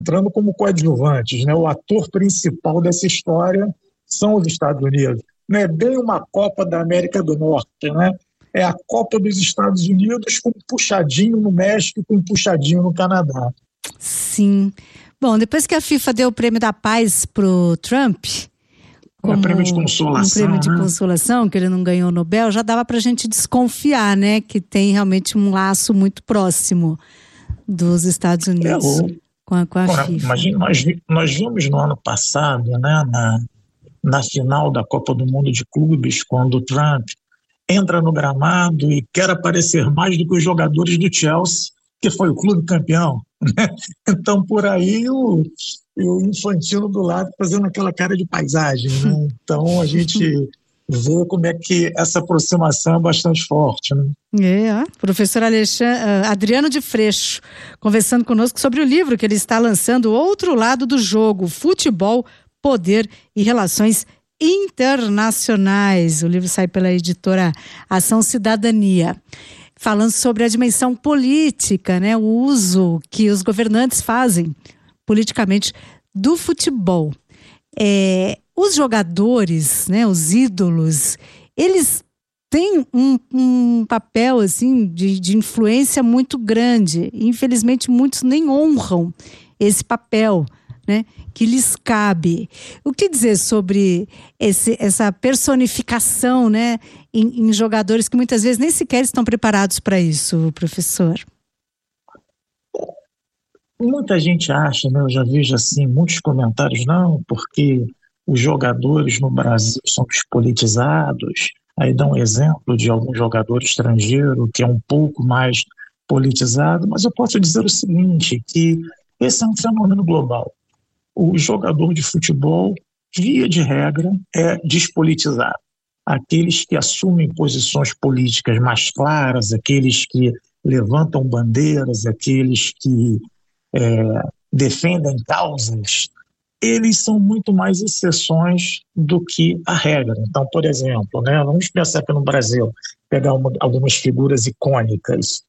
entrando como coadjuvantes, né? O ator principal dessa história são os Estados Unidos. Não é bem uma Copa da América do Norte, né? É a Copa dos Estados Unidos com um puxadinho no México e com um puxadinho no Canadá. Sim. Bom, depois que a FIFA deu o prêmio da paz pro Trump, como um prêmio de consolação, um prêmio de consolação, que ele não ganhou o Nobel, já dava pra gente desconfiar, né? Que tem realmente um laço muito próximo dos Estados Unidos com a FIFA. Imagina, nós vimos no ano passado, né, na final da Copa do Mundo de Clubes, quando o Trump entra no gramado e quer aparecer mais do que os jogadores do Chelsea, que foi o clube campeão. Né? Então, por aí, o Infantino do lado fazendo aquela cara de paisagem. Né? Então, a gente vê como é que essa aproximação é bastante forte. Né? Professor Adriano de Freixo, conversando conosco sobre o livro que ele está lançando, O Outro Lado do Jogo, Futebol, Poder e Relações Internacionais. O livro sai pela editora Ação Cidadania. Falando sobre a dimensão política, né? O uso que os governantes fazem politicamente do futebol. Os jogadores, né? Os ídolos, eles têm um papel assim, de influência muito grande. Infelizmente, muitos nem honram esse papel, né, que lhes cabe. O que dizer sobre essa personificação, né, em jogadores que muitas vezes nem sequer estão preparados para isso, professor? Muita gente acha, né, eu já vejo assim, muitos comentários, não, porque os jogadores no Brasil são despolitizados, aí dá um exemplo de algum jogador estrangeiro que é um pouco mais politizado, mas eu posso dizer o seguinte, que esse é um fenômeno global. O jogador de futebol, via de regra, é despolitizado. Aqueles que assumem posições políticas mais claras, aqueles que levantam bandeiras, aqueles que defendem causas, eles são muito mais exceções do que a regra. Então, por exemplo, né, vamos pensar que no Brasil, pegar algumas figuras icônicas,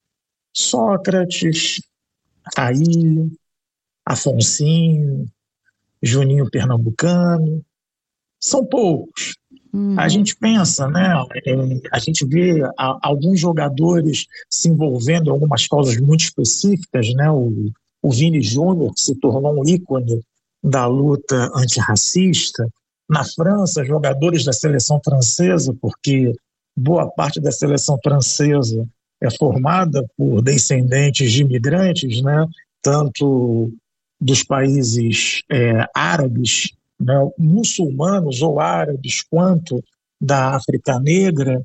Sócrates, Raí, Afonsinho, Juninho Pernambucano, são poucos. A gente pensa, né? A gente vê alguns jogadores se envolvendo em algumas causas muito específicas, né? O Vini Júnior, que se tornou um ícone da luta antirracista. Na França, jogadores da seleção francesa, porque boa parte da seleção francesa é formada por descendentes de imigrantes, né? Tanto dos países árabes, né, muçulmanos ou árabes, quanto da África Negra,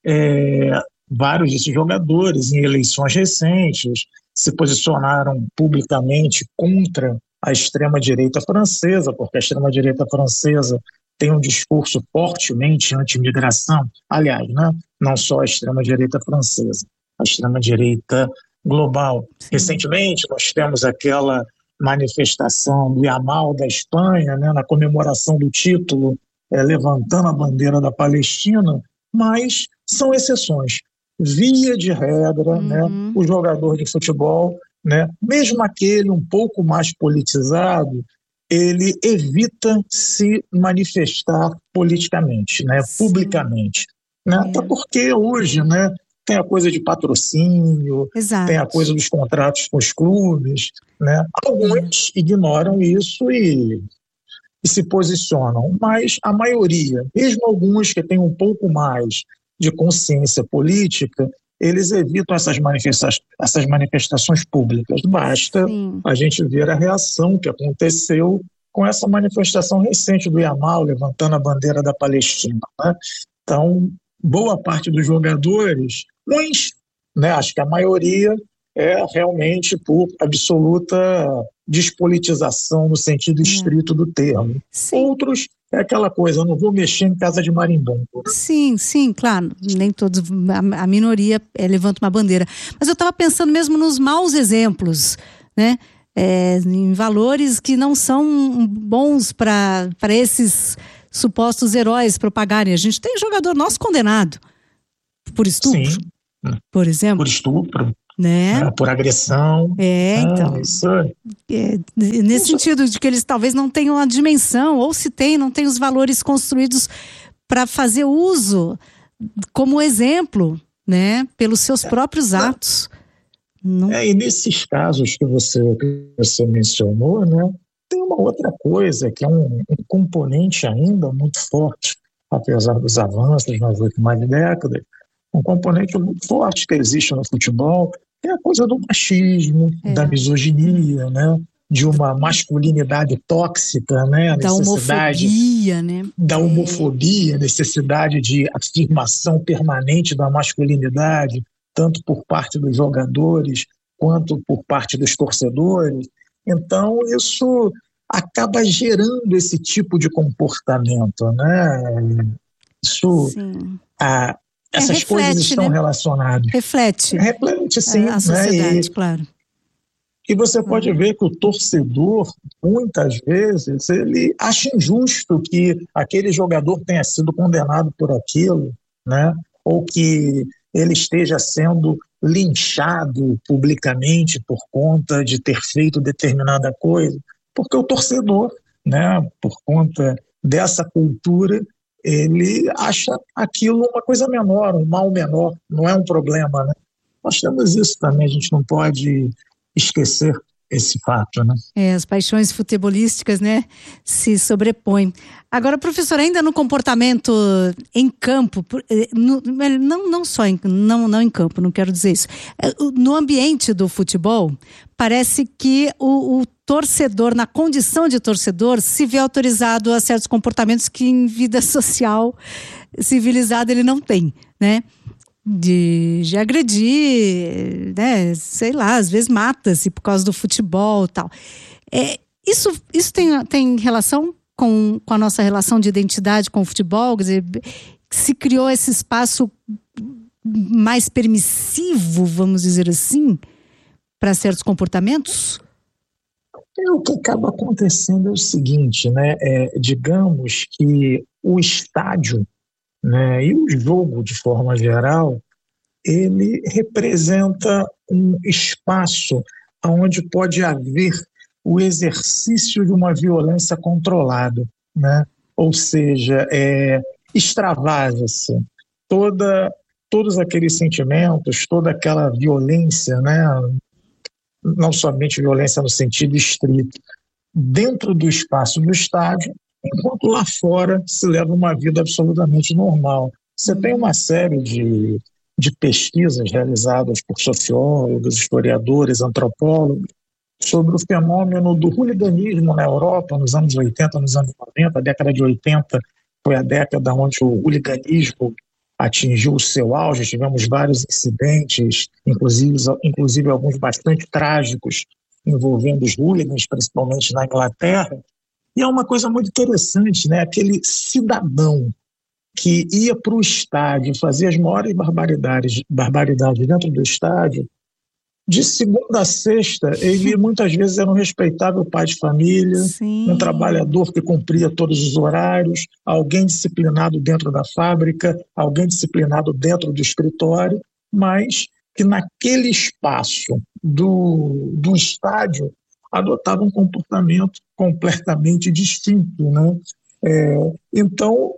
vários desses jogadores, em eleições recentes, se posicionaram publicamente contra a extrema-direita francesa, porque a extrema-direita francesa tem um discurso fortemente anti-imigração. Aliás, né, não só a extrema-direita francesa, a extrema-direita global. Sim. Recentemente, nós temos aquela manifestação do Yamal da Espanha, né, na comemoração do título, levantando a bandeira da Palestina, mas são exceções. Via de regra, né, o jogador de futebol, né, mesmo aquele um pouco mais politizado, ele evita se manifestar politicamente, né, publicamente. Né, até porque hoje, né, tem a coisa de patrocínio, Exato. Tem a coisa dos contratos com os clubes, né? Alguns ignoram isso e se posicionam, mas a maioria, mesmo alguns que têm um pouco mais de consciência política, eles evitam essas manifestações públicas. Basta a gente ver a reação que aconteceu com essa manifestação recente do Yamal, levantando a bandeira da Palestina. Né? Então, boa parte dos jogadores, uns, né, acho que a maioria é realmente por absoluta despolitização no sentido estrito do termo. Sim. Outros é aquela coisa, eu não vou mexer em casa de marimbondo. Sim, claro, nem todos, a minoria levanta uma bandeira. Mas eu estava pensando mesmo nos maus exemplos, né? Em valores que não são bons para esses supostos heróis propagarem. A gente tem jogador nosso condenado por estupro, por exemplo. Por estupro. né? Por agressão. Então. Isso. Nesse sentido de que eles talvez não tenham a dimensão, ou se tem, não tem os valores construídos para fazer uso como exemplo, né? Pelos seus próprios atos. E nesses casos que você mencionou, né? Tem uma outra coisa que é um componente ainda muito forte, apesar dos avanços nas últimas décadas, um componente muito forte que existe no futebol é a coisa do machismo, da misoginia, né? De uma masculinidade tóxica, né? A necessidade homofobia, né? Da homofobia, necessidade de afirmação permanente da masculinidade, tanto por parte dos jogadores quanto por parte dos torcedores. Então, isso acaba gerando esse tipo de comportamento, né? Isso, essas reflete, coisas estão relacionadas. Reflete, sim. A sociedade, claro. E você pode ver que o torcedor, muitas vezes, ele acha injusto que aquele jogador tenha sido condenado por aquilo, né? Ou que ele esteja sendo linchado publicamente por conta de ter feito determinada coisa. Porque o torcedor, né, por conta dessa cultura, ele acha aquilo uma coisa menor, um mal menor, não é um problema, né? Nós temos isso também, a gente não pode esquecer esse fato, né? As paixões futebolísticas, né, se sobrepõem. Agora, professor, ainda no comportamento em campo, não só não em campo, não quero dizer isso. No ambiente do futebol, parece que o torcedor, na condição de torcedor, se vê autorizado a certos comportamentos que em vida social civilizada ele não tem, né? De agredir, né? Sei lá, às vezes mata-se por causa do futebol e tal. Isso tem relação com a nossa relação de identidade com o futebol? Quer dizer, se criou esse espaço mais permissivo, vamos dizer assim, para certos comportamentos? O que acaba acontecendo é o seguinte, né? Digamos que o estádio, né, e o jogo, de forma geral, ele representa um espaço onde pode haver o exercício de uma violência controlada, né? Ou seja, extravasa-se todos aqueles sentimentos, toda aquela violência, né? Não somente violência no sentido estrito, dentro do espaço do estádio, enquanto lá fora se leva uma vida absolutamente normal. Você tem uma série de pesquisas realizadas por sociólogos, historiadores, antropólogos, sobre o fenômeno do hooliganismo na Europa nos anos 80, nos anos 90. A década de 80 foi a década onde o hooliganismo atingiu o seu auge, tivemos vários incidentes, inclusive alguns bastante trágicos, envolvendo os hooligans, principalmente na Inglaterra. E é uma coisa muito interessante, né? Aquele cidadão que ia para o estádio fazer as maiores barbaridades dentro do estádio, de segunda a sexta, ele muitas vezes era um respeitável pai de família, Sim. Um trabalhador que cumpria todos os horários, alguém disciplinado dentro da fábrica, alguém disciplinado dentro do escritório, mas que naquele espaço do estádio adotava um comportamento completamente distinto, né? Então,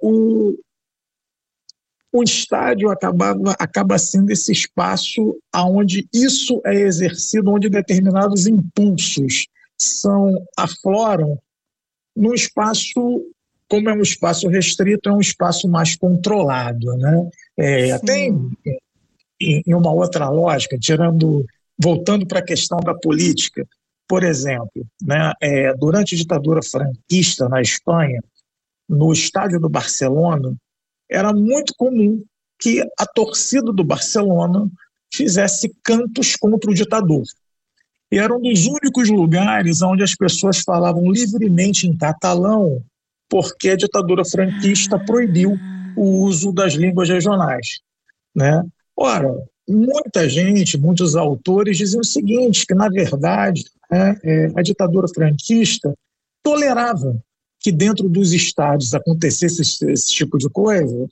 o estádio acaba sendo esse espaço onde isso é exercido, onde determinados impulsos afloram num espaço, como é um espaço restrito, é um espaço mais controlado, né? Até em uma outra lógica, voltando para a questão da política, por exemplo, né? Durante a ditadura franquista na Espanha, no estádio do Barcelona, era muito comum que a torcida do Barcelona fizesse cantos contra o ditador. E era um dos únicos lugares onde as pessoas falavam livremente em catalão, porque a ditadura franquista proibiu o uso das línguas regionais, né? Ora, muitos autores dizem o seguinte, que na verdade a ditadura franquista tolerava que dentro dos estádios acontecesse esse tipo de coisa,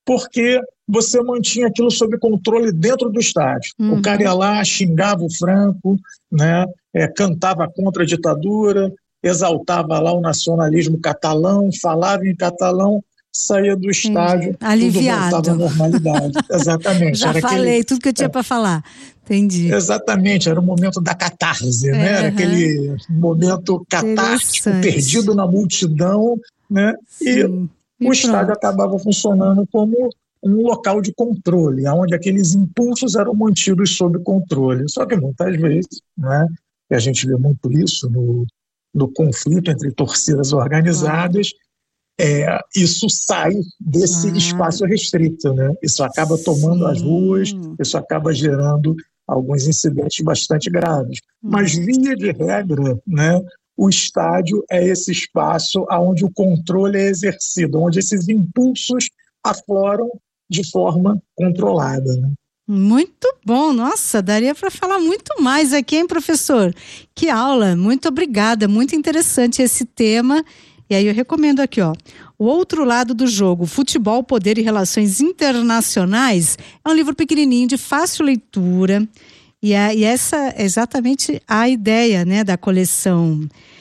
porque você mantinha aquilo sob controle dentro do estádio. O cara ia lá, xingava o Franco, né? Cantava contra a ditadura, exaltava lá o nacionalismo catalão, falava em catalão, saía do estádio, aliviado. Tudo voltava à normalidade. Exatamente. Já falei tudo que eu tinha para falar. Entendi. Exatamente, era o momento da catarse, né? Era aquele momento catártico, perdido na multidão, né? E o estádio acabava funcionando como um local de controle, onde aqueles impulsos eram mantidos sob controle. Só que muitas vezes, né, e a gente vê muito isso no conflito entre torcidas organizadas, isso sai desse espaço restrito, né? Isso acaba tomando as ruas, isso acaba gerando alguns incidentes bastante graves. Mas, via de regra, né, o estádio é esse espaço onde o controle é exercido, onde esses impulsos afloram de forma controlada, né? Muito bom, nossa, daria para falar muito mais aqui, hein, professor? Que aula, muito obrigada, muito interessante esse tema. E aí eu recomendo aqui, ó, O Outro Lado do Jogo, Futebol, Poder e Relações Internacionais. É um livro pequenininho, de fácil leitura, e essa é exatamente a ideia, né, da coleção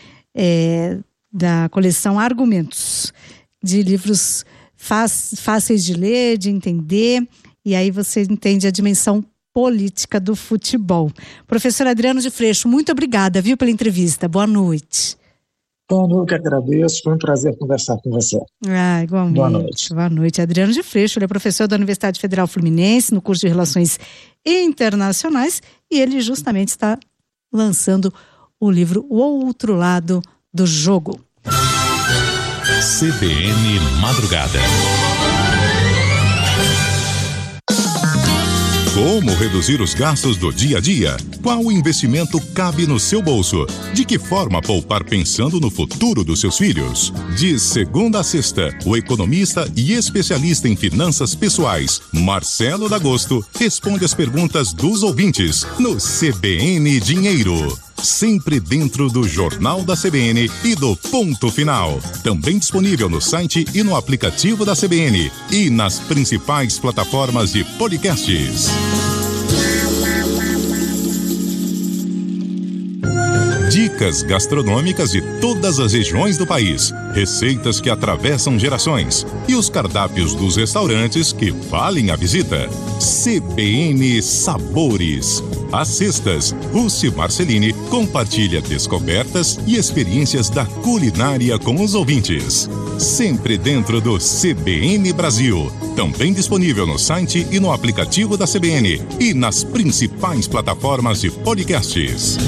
Argumentos, de livros fáceis de ler, de entender, e aí você entende a dimensão política do futebol. Professor Adriano de Freixo, muito obrigada, viu, pela entrevista. Boa noite. Então, eu que agradeço, foi um prazer conversar com você. Igualmente. Boa noite. Boa noite. Adriano de Freixo, ele é professor da Universidade Federal Fluminense, no curso de Relações Internacionais, e ele justamente está lançando o livro O Outro Lado do Jogo. CBN Madrugada. Como reduzir os gastos do dia a dia? Qual investimento cabe no seu bolso? De que forma poupar pensando no futuro dos seus filhos? De segunda a sexta, o economista e especialista em finanças pessoais, Marcelo D'Agosto, responde as perguntas dos ouvintes no CBN Dinheiro. Sempre dentro do Jornal da CBN e do Ponto Final. Também disponível no site e no aplicativo da CBN e nas principais plataformas de podcasts. Dicas gastronômicas de todas as regiões do país, receitas que atravessam gerações e os cardápios dos restaurantes que valem a visita. CBN Sabores. Às sextas, Rússi Marcelini compartilha descobertas e experiências da culinária com os ouvintes. Sempre dentro do CBN Brasil. Também disponível no site e no aplicativo da CBN e nas principais plataformas de podcasts.